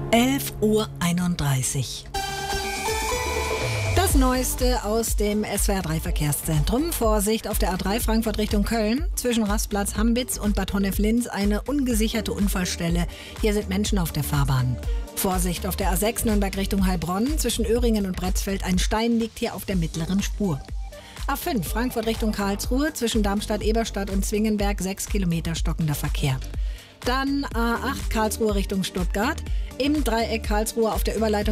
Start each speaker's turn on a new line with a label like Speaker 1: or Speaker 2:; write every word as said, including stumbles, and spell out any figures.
Speaker 1: elf Uhr einunddreißig. Das Neueste aus dem S W R drei Verkehrszentrum. Vorsicht auf der A drei Frankfurt Richtung Köln. Zwischen Rastplatz Hambitz und Bad Honnef-Linz eine ungesicherte Unfallstelle. Hier sind Menschen auf der Fahrbahn. Vorsicht auf der A sechs Nürnberg Richtung Heilbronn. Zwischen Öhringen und Bretzfeld ein Stein liegt hier auf der mittleren Spur. A fünf Frankfurt Richtung Karlsruhe. Zwischen Darmstadt, Eberstadt und Zwingenberg sechs Kilometer stockender Verkehr. Dann A acht Karlsruhe Richtung Stuttgart. Im Dreieck Karlsruhe auf der Überleitung